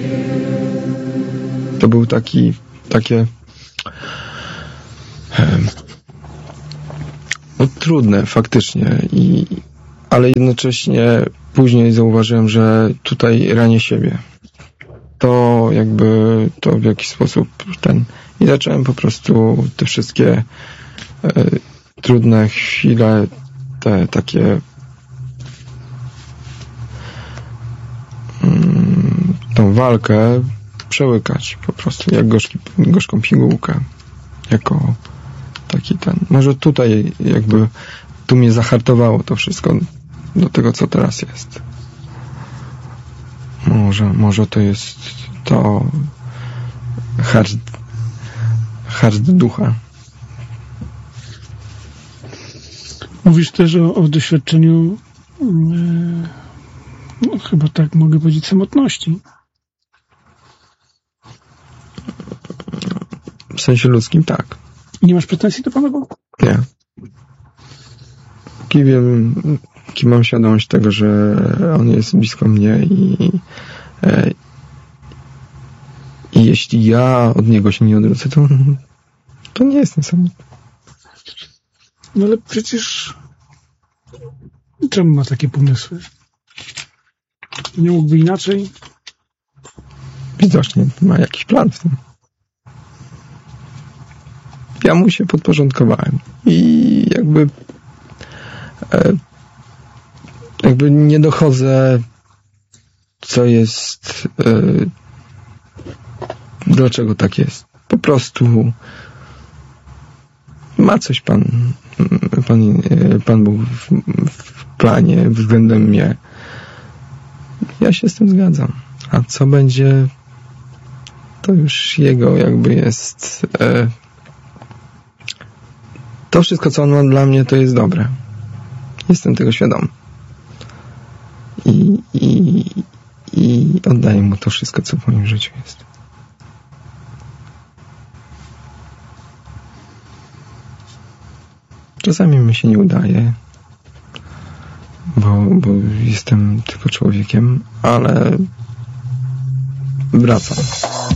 To był takie no, trudne faktycznie, ale jednocześnie później zauważyłem, że tutaj ranię siebie. To w jakiś sposób i zacząłem po prostu te wszystkie trudne chwile, te takie tą walkę przełykać po prostu, jak gorzką pigułkę, jako taki może tutaj tu mnie zahartowało to wszystko do tego, co teraz jest. Może to jest to hard ducha. Mówisz też o doświadczeniu chyba tak mogę powiedzieć samotności. W sensie ludzkim tak. Nie masz pretensji do Pana Boga? Nie. Kim mam świadomość tego, że On jest blisko mnie i jeśli ja od Niego się nie odwrócę, to nie jestem samotny. No ale przecież czemu ma takie pomysły? Nie mógłby inaczej? Widocznie ma jakiś plan w tym. Ja mu się podporządkowałem i jakby nie dochodzę, co jest, dlaczego tak jest. Po prostu ma coś Pan Bóg w planie względem mnie. Ja się z tym zgadzam. A co będzie, to już Jego jest... To wszystko, co On ma dla mnie, to jest dobre. Jestem tego świadom. I oddaję Mu to wszystko, co w moim życiu jest. Czasami mi się nie udaje, bo jestem tylko człowiekiem, ale wracam.